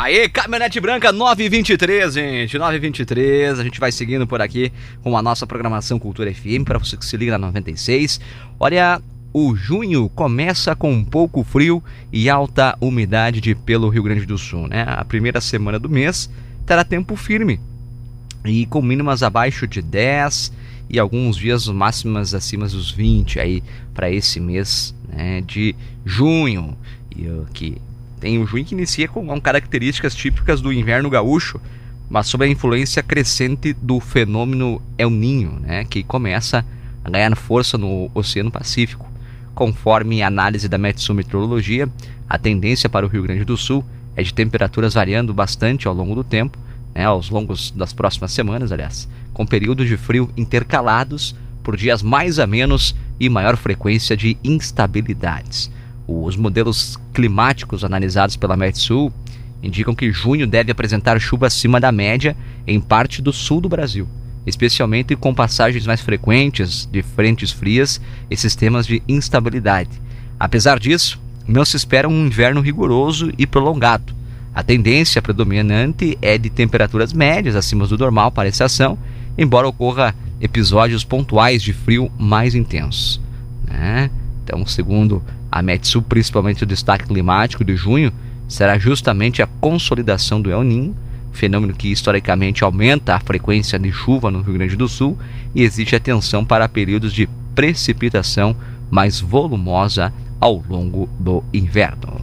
Aê, Caminhonete Branca 9h23, gente, 9h23, a gente vai seguindo por aqui com a nossa programação Cultura FM, para você que se liga na 96. Olha, o junho começa com um pouco frio e alta umidade pelo Rio Grande do Sul, né? A primeira semana do mês terá tempo firme e com mínimas abaixo de 10 e alguns dias máximas acima dos 20 aí para esse mês, né, de junho. E que tem o junho que inicia com características típicas do inverno gaúcho, mas sob a influência crescente do fenômeno El Niño, né, que começa a ganhar força no Oceano Pacífico. Conforme a análise da Metsu Meteorologia, a tendência para o Rio Grande do Sul é de temperaturas variando bastante ao longo do tempo, né, aos longos das próximas semanas, aliás, com períodos de frio intercalados por dias mais amenos e maior frequência de instabilidades. Os modelos climáticos analisados pela Metsu indicam que junho deve apresentar chuva acima da média em parte do sul do Brasil, especialmente com passagens mais frequentes de frentes frias e sistemas de instabilidade. Apesar disso, não se espera um inverno rigoroso e prolongado. A tendência predominante é de temperaturas médias acima do normal para a estação, embora ocorra episódios pontuais de frio mais intensos, né? Então, segundo a Metsu, principalmente o destaque climático de junho será justamente a consolidação do El Niño, fenômeno que historicamente aumenta a frequência de chuva no Rio Grande do Sul e exige atenção para períodos de precipitação mais volumosa ao longo do inverno.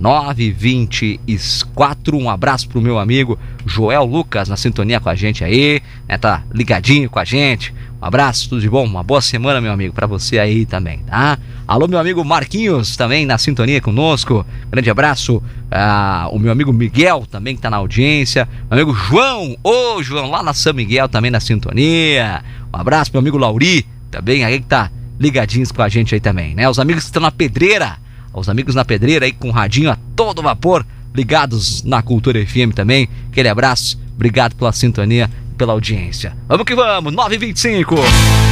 9h24, um abraço pro meu amigo Joel Lucas na sintonia com a gente aí, né, tá ligadinho com a gente. Um abraço, tudo de bom, uma boa semana, meu amigo, pra você aí também, tá? Alô, meu amigo Marquinhos, também na sintonia conosco, grande abraço. O meu amigo Miguel também que tá na audiência, meu amigo João, João lá na São Miguel também na sintonia. Um abraço, meu amigo Lauri, também aí que tá ligadinhos com a gente aí também, né? Os amigos que estão na pedreira, os amigos na pedreira aí com o radinho a todo vapor, ligados na Cultura FM também, aquele abraço, obrigado pela sintonia, pela audiência. Vamos que vamos, 9h25.